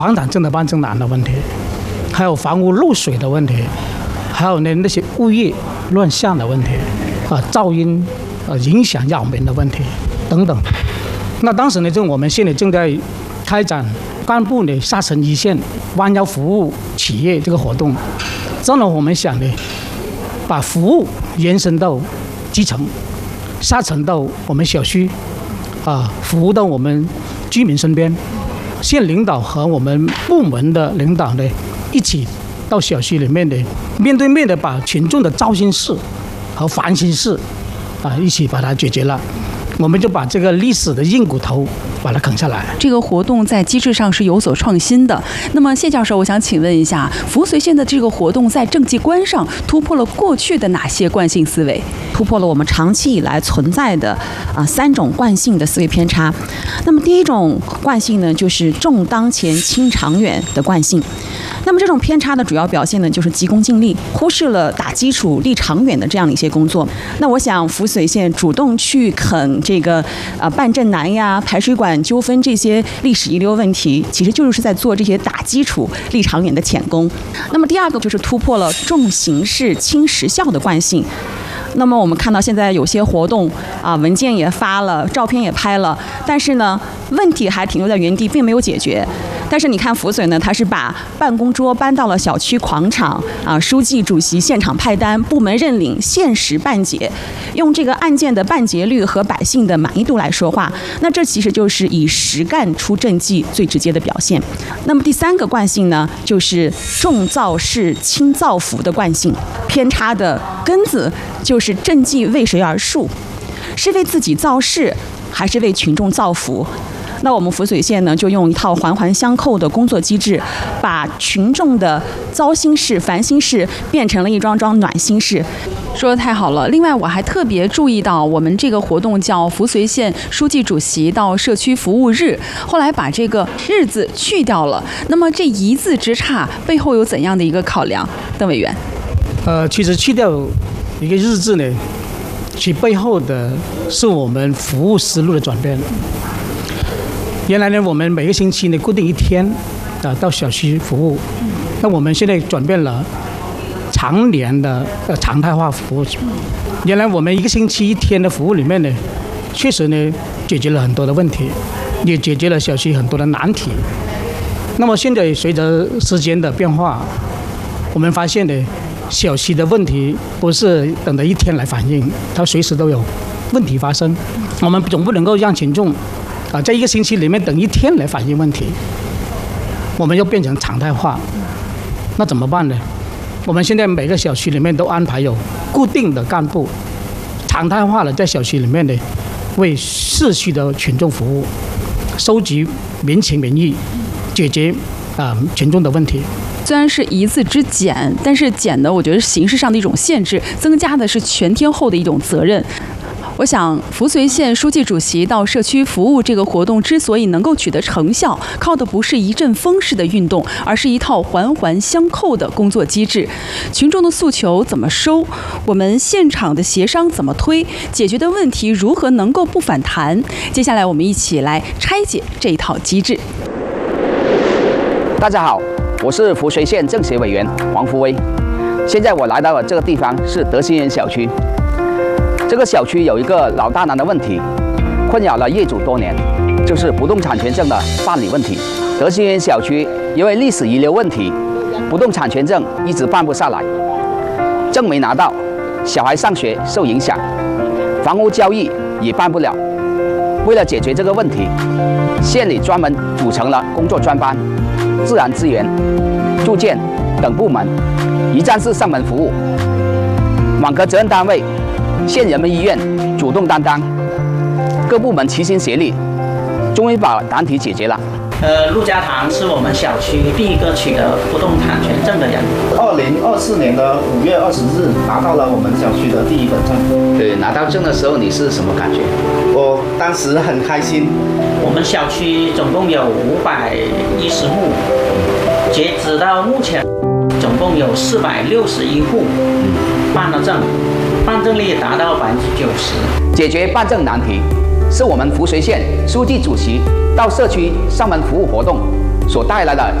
房产证的办证难的问题，还有房屋漏水的问题，还有呢那些物业乱象的问题，噪音影响扰民的问题等等。那当时呢，我们现在正在开展干部呢下沉一线，弯腰服务企业这个活动。这样呢，我们想呢，把服务延伸到基层，下沉到我们小区，服务到我们居民身边。县领导和我们部门的领导呢，一起到小区里面的面对面的把群众的糟心事和烦心事一起把它解决了，我们就把这个历史的硬骨头把它啃下来。 这个活动在机制上是有所创新的。那么谢教授，我想请问一下，扶绥县的这个活动在政绩观上突破了过去的哪些惯性思维？ 突破了我们长期以来存在的3种惯性的思维偏差。那么第一种惯性呢，就是重当前轻长远的惯性。那么这种偏差的主要表现呢，就是急功近利，忽视了打基础立长远的这样的一些工作。那我想扶绥县主动去啃这个办证难呀、排水管纠纷这些历史遗留问题，其实就是在做这些打基础立长远的浅功。那么第二个就是突破了重形式轻实效的惯性。那么我们看到现在有些活动文件也发了，照片也拍了，但是呢，问题还停留在原地，并没有解决。但是你看扶绥呢，它是把办公桌搬到了小区广场书记主席现场派单，部门认领，限时办结，用这个案件的办结率和百姓的满意度来说话。那这其实就是以实干出政绩最直接的表现。那么第3个惯性呢，就是重造势轻造福的惯性。偏差的根子就是政绩为谁而树，是为自己造势，还是为群众造福？那我们扶绥县呢，就用一套环环相扣的工作机制，把群众的糟心事、烦心事变成了一桩桩暖心事。 说得太好了。另外，我还特别注意到，我们这个活动叫扶绥县书记主席到社区服务日，后来把这个“日”字去掉了。那么这一字之差背后有怎样的一个考量？邓委员。 其实去掉一个“日”字呢，其背后的是我们服务思路的转变。原来呢，我们每个星期呢固定1天到小区服务，那我们现在转变了常年的常态化服务。原来我们1个星期1天的服务里面呢，确实呢解决了很多的问题，也解决了小区很多的难题。那么现在随着时间的变化，我们发现呢，小区的问题不是等着1天来反映，它随时都有问题发生。我们总不能够让群众在1个星期里面等1天来反映问题，我们要变成常态化，那怎么办呢？我们现在每个小区里面都安排有固定的干部，常态化的在小区里面呢，为市区的群众服务，收集民情民意，解决群众的问题。 虽然是一字之减，但是减的我觉得是形式上的一种限制，增加的是全天候的一种责任。我想，扶绥县书记主席到社区服务这个活动之所以能够取得成效，靠的不是一阵风式的运动，而是一套环环相扣的工作机制。群众的诉求怎么收，我们现场的协商怎么推，解决的问题如何能够不反弹？接下来我们一起来拆解这一套机制。 大家好，我是扶绥县政协委员黄福威。现在我来到的这个地方是德兴园小区。这个小区有一个老大难的问题，困扰了业主多年，就是不动产权证的办理问题。德兴园小区因为历史遗留问题，不动产权证一直办不下来，证没拿到，小孩上学受影响，房屋交易也办不了。为了解决这个问题，县里专门组成了工作专班、自然资源、住建等部门，一站式上门服务。网格责任单位县人民医院主动担当，各部门齐心协力，终于把难题解决了。 陆家堂是我们小区第一个取得不动产权证的人。 2024年的5月20日拿到了我们小区的第1本证。 对，拿到证的时候你是什么感觉？ 我当时很开心。 我们小区总共有510户，截止到目前，总共有461户办了证，办证率达到90%。 解决办证难题，是我们扶绥县书记主席到社区上门服务活动所带来的